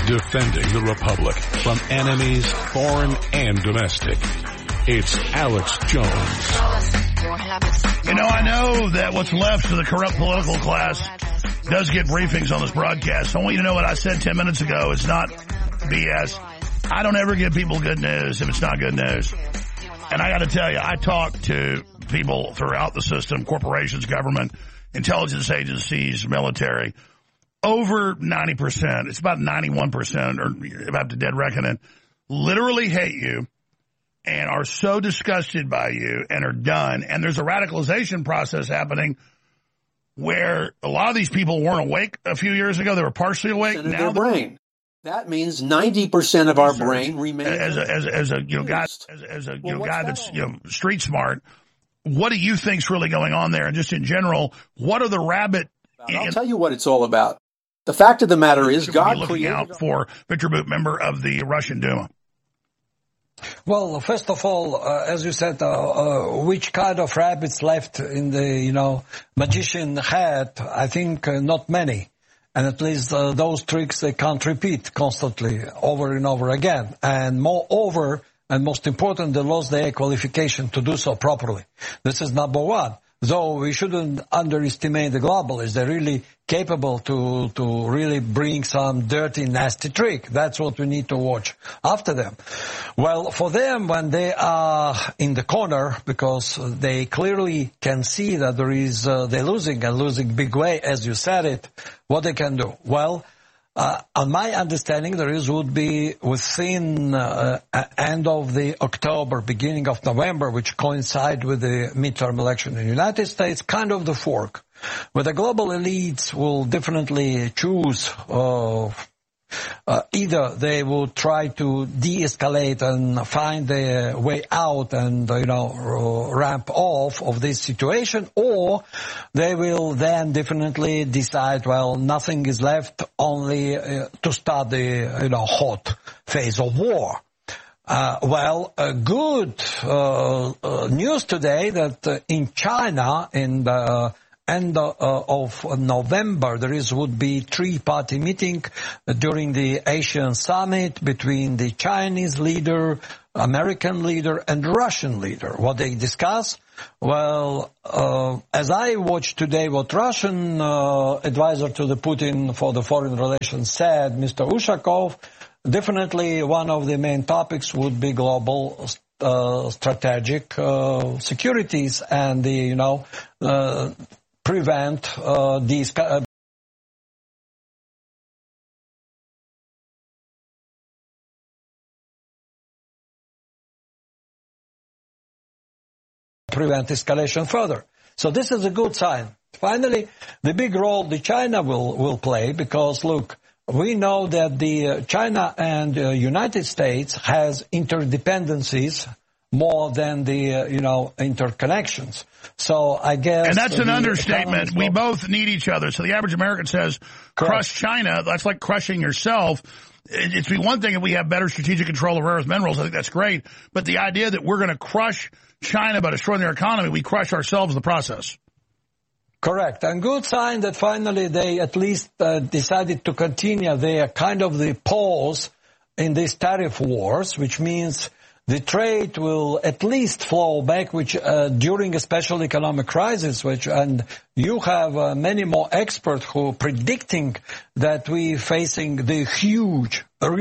defending the Republic from enemies, foreign and domestic. It's Alex Jones. You know, I know that what's left of the corrupt political class does get briefings on this broadcast. I want you to know what I said 10 minutes ago. It's not BS. I don't ever give people good news if it's not good news. And I got to tell you, I talk to people throughout the system, corporations, government, intelligence agencies, military. Over 90%, it's about 91%, or about to dead reckoning, literally hate you and are so disgusted by you and are done. And there's a radicalization process happening where a lot of these people weren't awake a few years ago. They were partially awake. Now their brain. That means 90% of our brain remains as a guy that's street smart. What do you think's really going on there? And just in general, what are the rabbit? I'll tell you what it's all about. The fact of the matter is, God looking out for Viktor Bout, member of the Russian Duma. Well, first of all, as you said, which kind of rabbits left in the, magician hat? I think not many. And at least those tricks they can't repeat constantly over and over again. And moreover, and most important, they lost their qualification to do so properly. This is number one. Though we shouldn't underestimate the globalists. They're really capable to really bring some dirty, nasty trick. That's what we need to watch after them. Well, for them, when they are in the corner, because they clearly can see that they're losing and losing big way, as you said it, what they can do? Well, on my understanding, would be within end of the October, beginning of November, which coincide with the midterm election in the United States, kind of the fork, where the global elites will definitely choose either they will try to de-escalate and find a way out and, ramp off of this situation, or they will then definitely decide, well, nothing is left, only to start the, hot phase of war. Good news today that in China, in the end of November, would be three-party meeting during the Asian summit between the Chinese leader, American leader, and Russian leader. What they discuss? Well, as I watched today, what Russian advisor to the Putin for the foreign relations said, Mr. Ushakov, definitely one of the main topics would be global strategic securities and the, prevent these prevent escalation further. So this is a good sign. Finally, the big role the China will play, because look, we know that the China and United States has interdependencies more than the interconnections. So I guess, and that's an understatement. We both need each other. So the average American says, crush China. That's like crushing yourself. It'd be one thing if we have better strategic control of rare earth minerals. I think that's great. But the idea that we're going to crush China by destroying their economy, we crush ourselves in the process. Correct. And good sign that finally they at least decided to continue their kind of the pause in these tariff wars, which means the trade will at least flow back, which during a special economic crisis, and you have many more experts who are predicting that we're facing the huge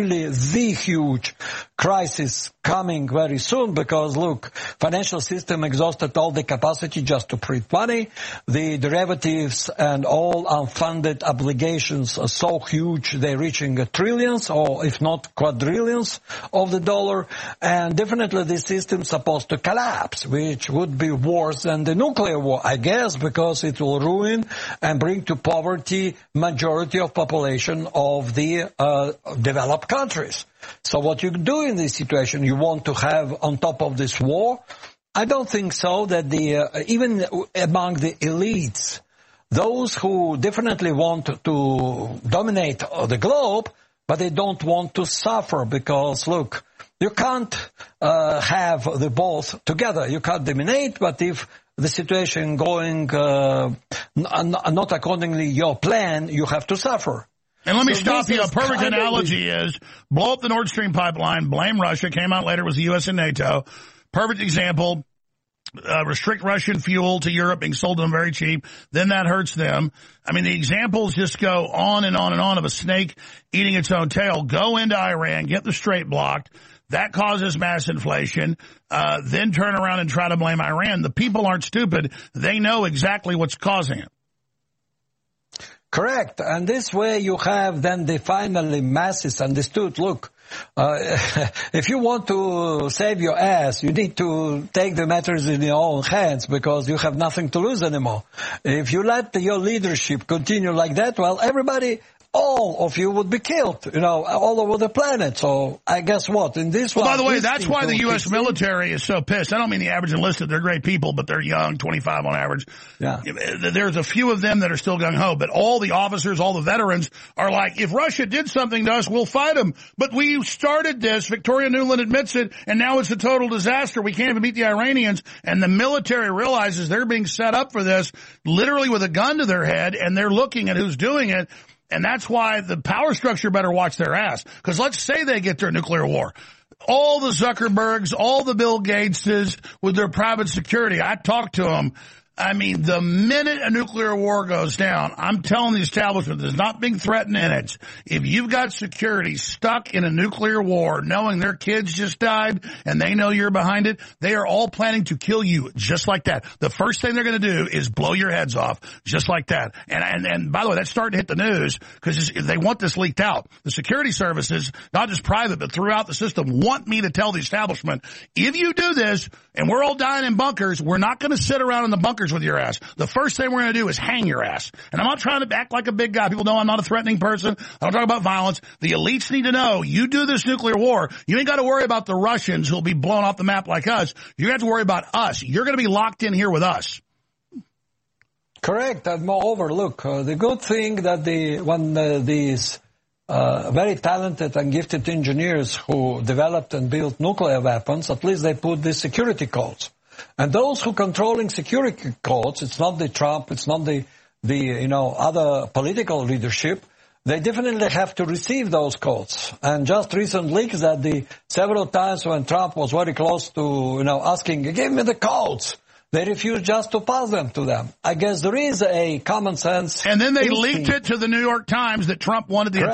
crisis coming very soon, because look, financial system exhausted all the capacity just to print money. The derivatives and all unfunded obligations are so huge, they're reaching trillions, or if not quadrillions of the dollar. And definitely this system's supposed to collapse, which would be worse than the nuclear war, I guess, because it will ruin and bring to poverty majority of population of the developed countries. So what you do in this situation, you want to have on top of this war? I don't think so, that even among the elites, those who definitely want to dominate the globe, but they don't want to suffer, because look, you can't have the both together. You can't dominate, but if the situation going not accordingly your plan, you have to suffer. And let me stop you. A perfect analogy is blow up the Nord Stream pipeline, blame Russia, came out later it was the U.S. and NATO. Perfect example. Restrict Russian fuel to Europe being sold to them very cheap. Then that hurts them. I mean, the examples just go on and on and on of a snake eating its own tail. Go into Iran, get the strait blocked. That causes mass inflation. Then turn around and try to blame Iran. The people aren't stupid. They know exactly what's causing it. Correct. And this way you have then the finally masses understood, look, if you want to save your ass, you need to take the matters in your own hands because you have nothing to lose anymore. If you let your leadership continue like that, well, everybody, all of you would be killed, all over the planet. So I guess what? In this one. By the way, that's why the U.S. military is so pissed. I don't mean the average enlisted. They're great people, but they're young, 25 on average. Yeah. There's a few of them that are still gung-ho, but all the officers, all the veterans are like, if Russia did something to us, we'll fight them. But we started this. Victoria Nuland admits it, and now it's a total disaster. We can't even beat the Iranians. And the military realizes they're being set up for this, literally with a gun to their head, and they're looking at who's doing it. And that's why the power structure better watch their ass. Because let's say they get their nuclear war. All the Zuckerbergs, all the Bill Gateses with their private security. I talked to them. I mean, the minute a nuclear war goes down, I'm telling the establishment there's not being threatened in it. If you've got security stuck in a nuclear war, knowing their kids just died and they know you're behind it, they are all planning to kill you just like that. The first thing they're going to do is blow your heads off just like that. And by the way, that's starting to hit the news because they want this leaked out. The security services, not just private, but throughout the system, want me to tell the establishment, if you do this and we're all dying in bunkers, we're not going to sit around in the bunkers with your ass. The first thing we're going to do is hang your ass. And I'm not trying to act like a big guy. People know I'm not a threatening person. I don't talk about violence. The elites need to know you do this nuclear war. You ain't got to worry about the Russians who'll be blown off the map like us. You have to worry about us. You're going to be locked in here with us. Correct. And moreover, look, the good thing that these very talented and gifted engineers who developed and built nuclear weapons, at least they put the security codes. And those who controlling security codes, it's not the Trump, it's not the other political leadership, they definitely have to receive those codes. And just recent leaks that several times when Trump was very close to, asking, give me the codes, they refused just to pass them to them. I guess there is a common sense. And then they leaked it to the New York Times that Trump wanted the